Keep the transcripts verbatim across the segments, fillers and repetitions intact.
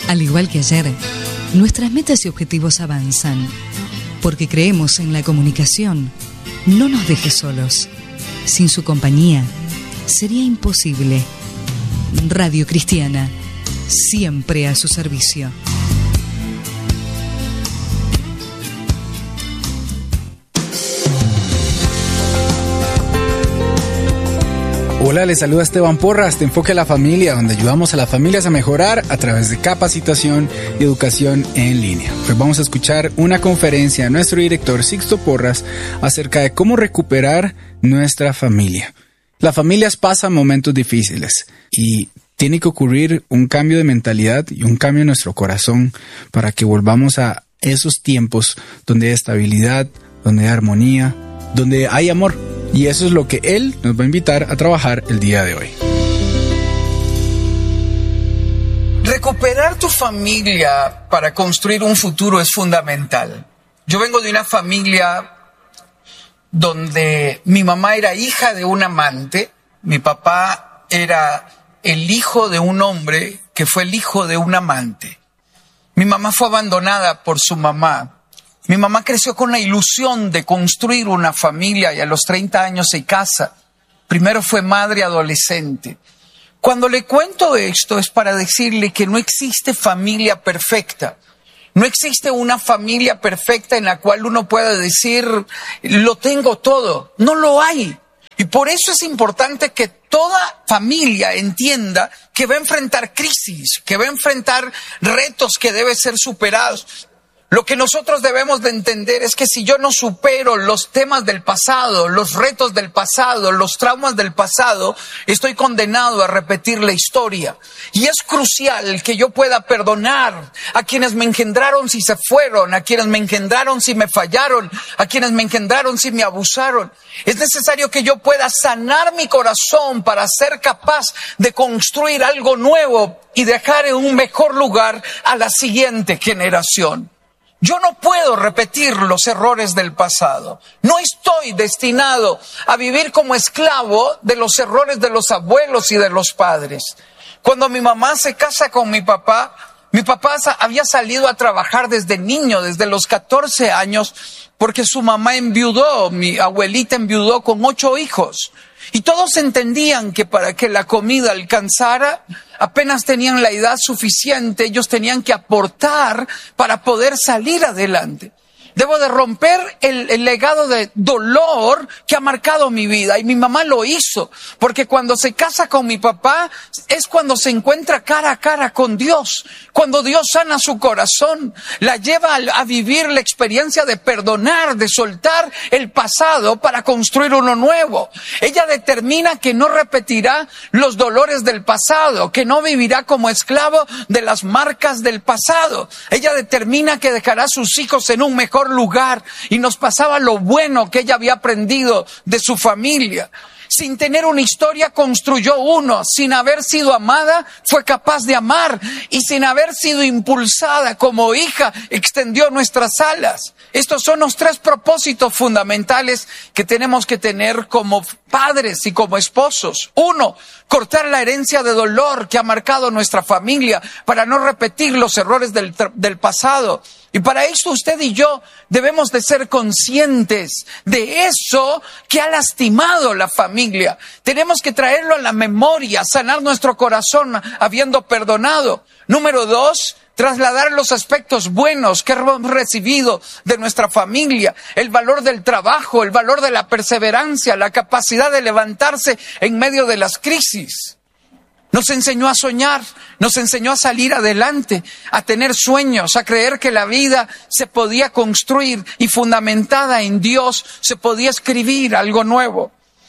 Al igual que ayer, nuestras metas y objetivos avanzan, porque creemos en la comunicación. No nos deje solos. Sin su compañía, sería imposible. Radio Cristiana, siempre a su servicio. Hola, les saluda Esteban Porras de Enfoque a la Familia, donde ayudamos a las familias a mejorar a través de capacitación y educación en línea. Hoy vamos a escuchar una conferencia de nuestro director Sixto Porras acerca de cómo recuperar nuestra familia. Las familias pasan momentos difíciles y tiene que ocurrir un cambio de mentalidad y un cambio en nuestro corazón para que volvamos a esos tiempos donde hay estabilidad, donde hay armonía, donde hay amor. Y eso es lo que él nos va a invitar a trabajar el día de hoy. Recuperar tu familia para construir un futuro es fundamental. Yo vengo de una familia donde mi mamá era hija de un amante, mi papá era el hijo de un hombre que fue el hijo de un amante. Mi mamá fue abandonada por su mamá. Mi mamá creció con la ilusión de construir una familia y a los treinta años se casa. Primero fue madre adolescente. Cuando le cuento esto es para decirle que no existe familia perfecta. No existe una familia perfecta en la cual uno pueda decir, lo tengo todo. No lo hay. Y por eso es importante que toda familia entienda que va a enfrentar crisis, que va a enfrentar retos que deben ser superados. Lo que nosotros debemos de entender es que si yo no supero los temas del pasado, los retos del pasado, los traumas del pasado, estoy condenado a repetir la historia. Y es crucial que yo pueda perdonar a quienes me engendraron si se fueron, a quienes me engendraron si me fallaron, a quienes me engendraron si me abusaron. Es necesario que yo pueda sanar mi corazón para ser capaz de construir algo nuevo y dejar en un mejor lugar a la siguiente generación. Yo no puedo repetir los errores del pasado. No estoy destinado a vivir como esclavo de los errores de los abuelos y de los padres. Cuando mi mamá se casa con mi papá, mi papá había salido a trabajar desde niño, desde los catorce años, porque su mamá enviudó, mi abuelita enviudó con ocho hijos. Y todos entendían que para que la comida alcanzara, apenas tenían la edad suficiente, ellos tenían que aportar para poder salir adelante. Debo de romper el, el legado de dolor que ha marcado mi vida. Y mi mamá lo hizo, porque cuando se casa con mi papá, es cuando se encuentra cara a cara con Dios. Cuando Dios sana su corazón, la lleva a, a vivir la experiencia de perdonar, de soltar el pasado para construir uno nuevo. Ella determina que no repetirá los dolores del pasado, que no vivirá como esclavo de las marcas del pasado. Ella determina que dejará a sus hijos en un mejor lugar y nos pasaba lo bueno que ella había aprendido de su familia. Sin tener una historia construyó uno, sin haber sido amada fue capaz de amar y sin haber sido impulsada como hija extendió nuestras alas. Estos son los tres propósitos fundamentales que tenemos que tener como padres y como esposos. Uno, cortar la herencia de dolor que ha marcado nuestra familia para no repetir los errores del, del pasado. Y para eso usted y yo debemos de ser conscientes de eso que ha lastimado la familia. Tenemos que traerlo a la memoria, sanar nuestro corazón habiendo perdonado. Número dos, trasladar los aspectos buenos que hemos recibido de nuestra familia, el valor del trabajo, el valor de la perseverancia, la capacidad de levantarse en medio de las crisis. Nos enseñó a soñar, nos enseñó a salir adelante, a tener sueños, a creer que la vida se podía construir y fundamentada en Dios se podía escribir algo nuevo.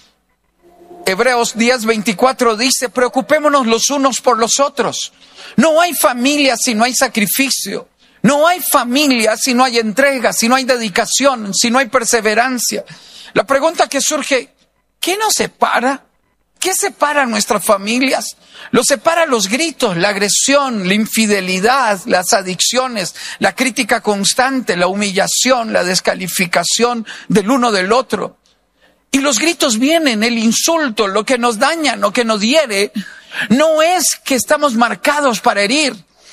Hebreos diez veinticuatro dice, preocupémonos los unos por los otros. No hay familia si no hay sacrificio. No hay familia si no hay entrega, si no hay dedicación, si no hay perseverancia. La pregunta que surge, ¿qué nos separa? ¿Qué separa a nuestras familias? Los separa los gritos, la agresión, la infidelidad, las adicciones, la crítica constante, la humillación, la descalificación del uno del otro. Y los gritos vienen, el insulto, lo que nos daña, lo que nos hiere, no es que estamos marcados para herir.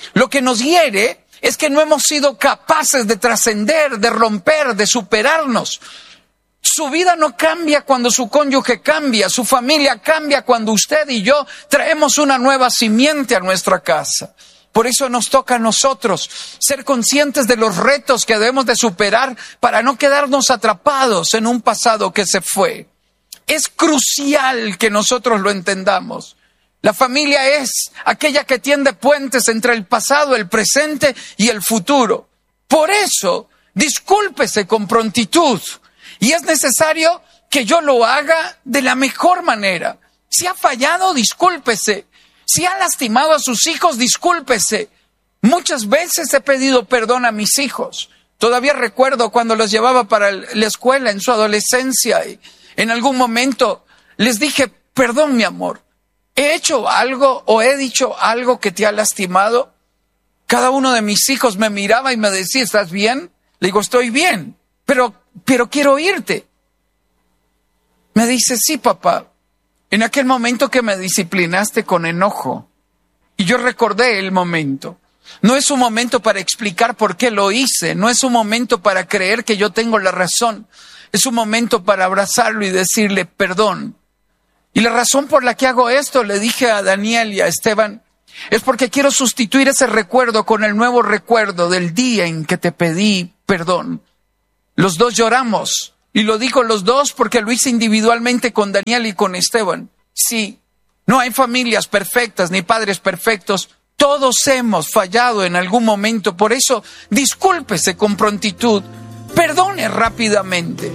Lo que nos hiere es que no hemos sido capaces de trascender, de romper, de superarnos. Su vida no cambia cuando su cónyuge cambia, su familia cambia cuando usted y yo traemos una nueva simiente a nuestra casa. Por eso nos toca a nosotros ser conscientes de los retos que debemos de superar para no quedarnos atrapados en un pasado que se fue. Es crucial que nosotros lo entendamos. La familia es aquella que tiende puentes entre el pasado, el presente y el futuro. Por eso, discúlpese con prontitud. Y es necesario que yo lo haga de la mejor manera. Si ha fallado, discúlpese. Si ha lastimado a sus hijos, discúlpese. Muchas veces he pedido perdón a mis hijos. Todavía recuerdo cuando los llevaba para la escuela en su adolescencia y en algún momento les dije, perdón, mi amor, ¿he hecho algo o he dicho algo que te ha lastimado? Cada uno de mis hijos me miraba y me decía, ¿estás bien? Le digo, estoy bien, pero, pero quiero irte. Me dice, sí, papá. En aquel momento que me disciplinaste con enojo, y yo recordé el momento. No es un momento para explicar por qué lo hice, no es un momento para creer que yo tengo la razón, es un momento para abrazarlo y decirle perdón. Y la razón por la que hago esto, le dije a Daniel y a Esteban, es porque quiero sustituir ese recuerdo con el nuevo recuerdo del día en que te pedí perdón. Los dos lloramos. Y lo digo los dos porque lo hice individualmente con Daniel y con Esteban. Sí, no hay familias perfectas ni padres perfectos. Todos hemos fallado en algún momento. Por eso, discúlpese con prontitud. Perdone rápidamente.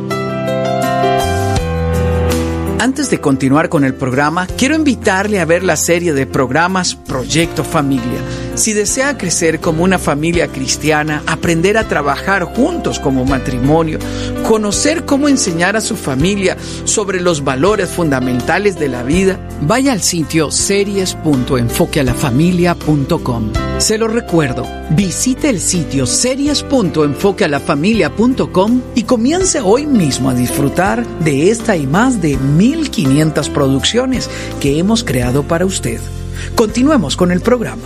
Antes de continuar con el programa, quiero invitarle a ver la serie de programas Proyecto Familia. Si desea crecer como una familia cristiana, aprender a trabajar juntos como matrimonio, conocer cómo enseñar a su familia sobre los valores fundamentales de la vida, vaya al sitio series punto enfoque a la familia punto com. Se lo recuerdo, visite el sitio series punto enfoque a la familia punto com y comience hoy mismo a disfrutar de esta y más de mil quinientas producciones que hemos creado para usted. Continuemos con el programa.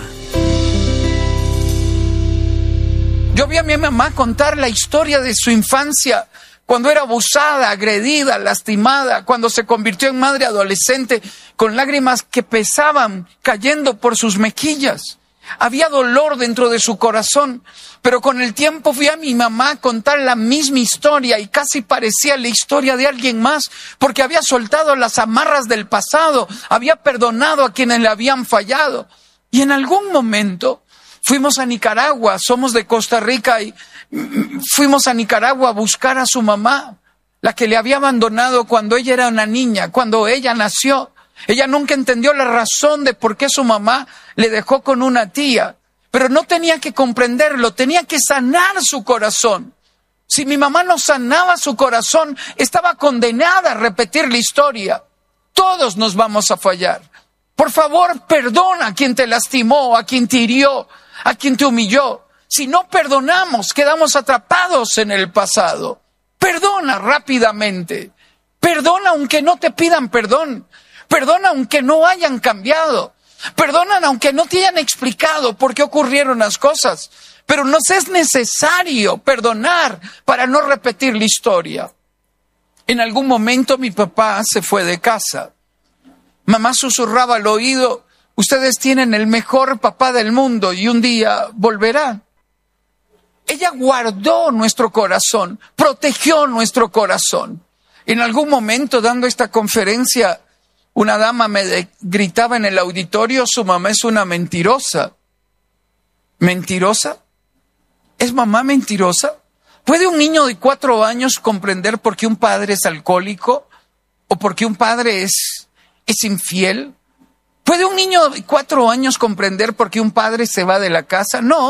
Yo vi a mi mamá contar la historia de su infancia, cuando era abusada, agredida, lastimada, cuando se convirtió en madre adolescente, con lágrimas que pesaban cayendo por sus mejillas. Había dolor dentro de su corazón, pero con el tiempo vi a mi mamá contar la misma historia y casi parecía la historia de alguien más, porque había soltado las amarras del pasado, había perdonado a quienes le habían fallado. Y en algún momento fuimos a Nicaragua, somos de Costa Rica y fuimos a Nicaragua a buscar a su mamá, la que le había abandonado cuando ella era una niña, cuando ella nació. Ella nunca entendió la razón de por qué su mamá le dejó con una tía, pero no tenía que comprenderlo, tenía que sanar su corazón. Si mi mamá no sanaba su corazón, estaba condenada a repetir la historia. Todos nos vamos a fallar. Por favor, perdona a quien te lastimó, a quien te hirió, a quien te humilló. Si no perdonamos, quedamos atrapados en el pasado. Perdona rápidamente. Perdona aunque no te pidan perdón. Perdona aunque no hayan cambiado. Perdona aunque no te hayan explicado por qué ocurrieron las cosas. Pero nos es necesario perdonar para no repetir la historia. En algún momento mi papá se fue de casa. Mamá susurraba al oído, ustedes tienen el mejor papá del mundo y un día volverá. Ella guardó nuestro corazón, protegió nuestro corazón. En algún momento, dando esta conferencia, una dama me de, gritaba en el auditorio, su mamá es una mentirosa. ¿Mentirosa? ¿Es mamá mentirosa? ¿Puede un niño de cuatro años comprender por qué un padre es alcohólico? ¿O por qué un padre es, es infiel? ¿Puede un niño de cuatro años comprender por qué un padre se va de la casa? No.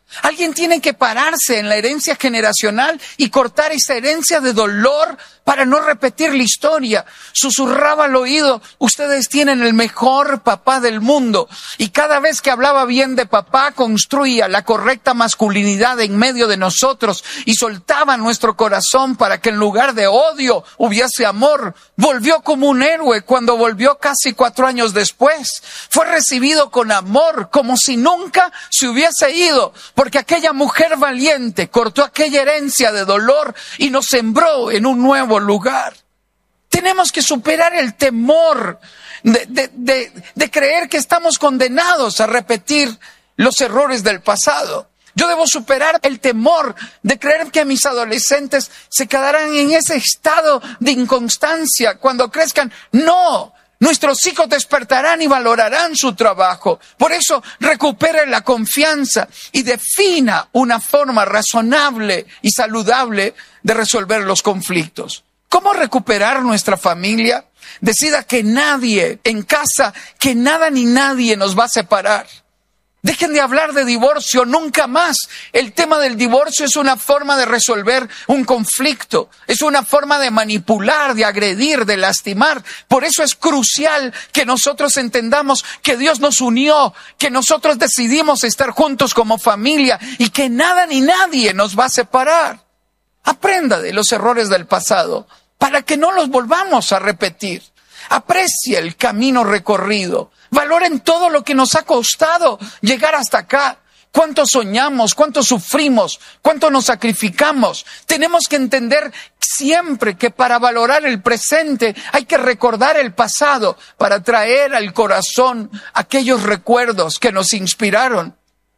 Alguien tiene que pararse en la herencia generacional y cortar esa herencia de dolor para no repetir la historia. Susurraba al oído, ustedes tienen el mejor papá del mundo. Y cada vez que hablaba bien de papá, construía la correcta masculinidad en medio de nosotros y soltaba nuestro corazón para que en lugar de odio hubiese amor. Volvió como un héroe cuando volvió casi cuatro años después. Fue recibido con amor, como si nunca se hubiese ido, porque aquella mujer valiente cortó aquella herencia de dolor y nos sembró en un nuevo lugar. Tenemos que superar el temor de, de, de, de creer que estamos condenados a repetir los errores del pasado. Yo debo superar el temor de creer que mis adolescentes se quedarán en ese estado de inconstancia cuando crezcan. No, nuestros hijos despertarán y valorarán su trabajo. Por eso recupere la confianza y defina una forma razonable y saludable de resolver los conflictos. ¿Cómo recuperar nuestra familia? Decida que nadie en casa, que nada ni nadie nos va a separar. Dejen de hablar de divorcio nunca más. El tema del divorcio es una forma de resolver un conflicto. Es una forma de manipular, de agredir, de lastimar. Por eso es crucial que nosotros entendamos que Dios nos unió, que nosotros decidimos estar juntos como familia y que nada ni nadie nos va a separar. Aprenda de los errores del pasado para que no los volvamos a repetir. Aprecie el camino recorrido. Valoren todo lo que nos ha costado llegar hasta acá. Cuánto soñamos, cuánto sufrimos, cuánto nos sacrificamos. Tenemos que entender siempre que para valorar el presente hay que recordar el pasado para traer al corazón aquellos recuerdos que nos inspiraron.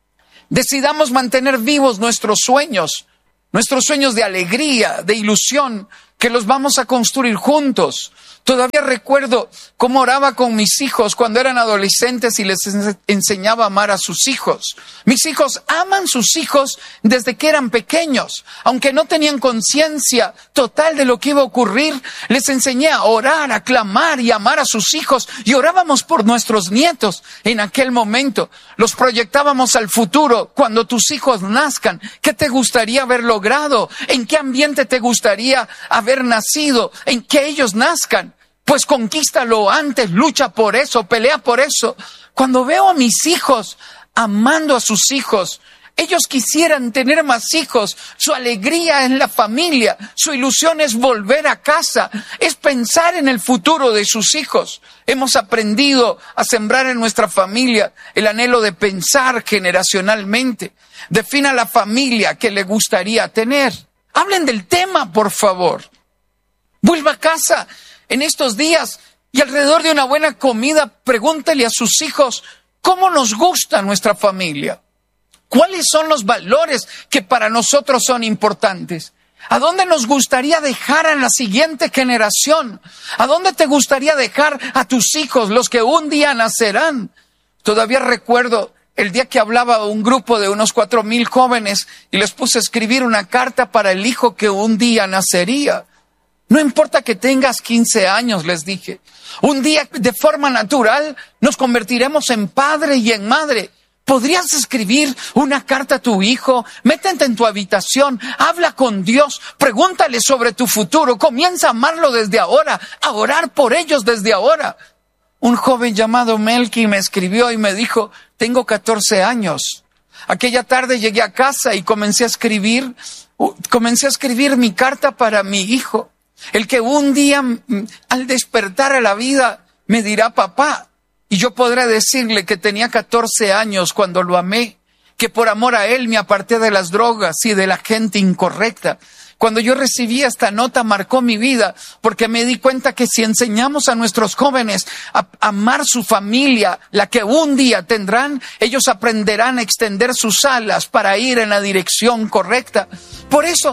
Decidamos mantener vivos nuestros sueños, nuestros sueños de alegría, de ilusión, que los vamos a construir juntos. Todavía recuerdo cómo oraba con mis hijos cuando eran adolescentes y les enseñaba a amar a sus hijos. Mis hijos aman sus hijos desde que eran pequeños. Aunque no tenían conciencia total de lo que iba a ocurrir, les enseñé a orar, a clamar y amar a sus hijos. Y orábamos por nuestros nietos en aquel momento. Los proyectábamos al futuro cuando tus hijos nazcan. ¿Qué te gustaría haber logrado? ¿En qué ambiente te gustaría haber nacido? ¿En que ellos nazcan? Pues conquístalo antes, lucha por eso, pelea por eso. Cuando veo a mis hijos amando a sus hijos, ellos quisieran tener más hijos. Su alegría en la familia, su ilusión es volver a casa, es pensar en el futuro de sus hijos. Hemos aprendido a sembrar en nuestra familia el anhelo de pensar generacionalmente. Defina la familia que le gustaría tener. Hablen del tema, por favor. Vuelva a casa en estos días y alrededor de una buena comida, pregúntele a sus hijos cómo nos gusta nuestra familia. ¿Cuáles son los valores que para nosotros son importantes? ¿A dónde nos gustaría dejar a la siguiente generación? ¿A dónde te gustaría dejar a tus hijos, los que un día nacerán? Todavía recuerdo el día que hablaba a un grupo de unos cuatro mil jóvenes y les puse a escribir una carta para el hijo que un día nacería. No importa que tengas quince años, les dije. Un día, de forma natural, nos convertiremos en padre y en madre. ¿Podrías escribir una carta a tu hijo? Métete en tu habitación, habla con Dios, pregúntale sobre tu futuro, comienza a amarlo desde ahora, a orar por ellos desde ahora. Un joven llamado Melky me escribió y me dijo, tengo catorce años. Aquella tarde llegué a casa y comencé a escribir, comencé a escribir mi carta para mi hijo. El que un día, al despertar a la vida, me dirá papá. Y yo podré decirle que tenía catorce años cuando lo amé, que por amor a él me aparté de las drogas y de la gente incorrecta. Cuando yo recibí esta nota marcó mi vida, porque me di cuenta que si enseñamos a nuestros jóvenes a amar su familia, la que un día tendrán, ellos aprenderán a extender sus alas para ir en la dirección correcta. Por eso,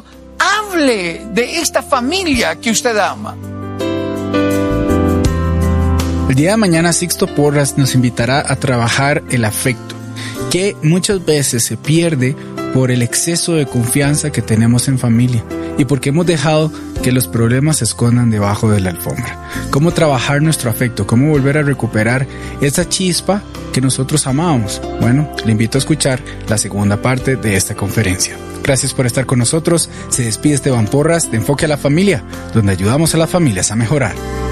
hable de esta familia que usted ama. El día de mañana Sixto Porras nos invitará a trabajar el afecto, que muchas veces se pierde por el exceso de confianza que tenemos en familia y porque hemos dejado que los problemas se escondan debajo de la alfombra. Cómo trabajar nuestro afecto, cómo volver a recuperar esa chispa que nosotros amamos. Bueno, le invito a escuchar la segunda parte de esta conferencia. Gracias por estar con nosotros. Se despide Esteban Porras de Enfoque a la Familia, donde ayudamos a las familias a mejorar.